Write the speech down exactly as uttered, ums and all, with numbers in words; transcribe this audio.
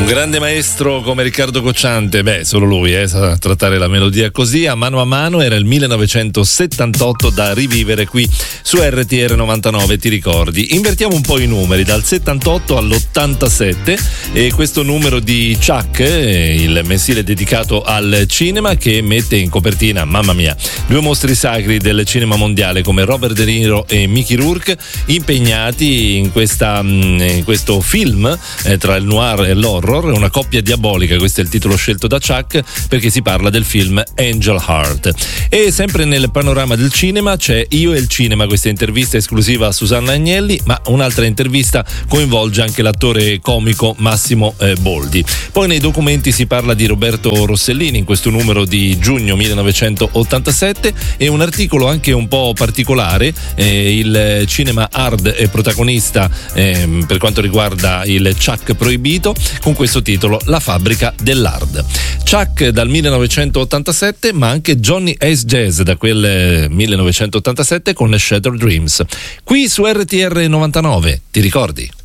grande maestro come Riccardo Cocciante, beh, solo lui eh, sa trattare la melodia così a mano a mano. Era il millenovecentosettantotto da rivivere qui su R T R novantanove, ti ricordi? Invertiamo un po' i numeri, dal settantotto all'ottantasette, e questo numero di Chuck, il mensile dedicato al cinema, che mette in copertina, mamma mia, due mostri sacri del cinema mondiale come Robert De Niro e Mickey Rourke, impegnati in, questa, in questo film eh, tra il noir e l'horror. Una coppia diabolica, questo è il titolo scelto da Chuck, perché si parla del film Angel Heart. E sempre nel panorama del cinema c'è Io e il cinema, questa intervista esclusiva a Susanna Agnelli, ma un'altra intervista coinvolge anche l'attore comico Massimo eh, Boldi. Poi nei documenti si parla di Roberto Rossellini in questo numero di giugno millenovecentottantasette, e un articolo anche un po' particolare, eh, il cinema hard è protagonista eh, per quanto riguarda il Chuck proibito, con questo titolo La fabbrica dell'hard. Chuck dal millenovecentottantasette, ma anche Johnny Ace Jazz da quel millenovecentottantasette con Shattered Dreams. Qui su R T R novantanove, ti ricordi?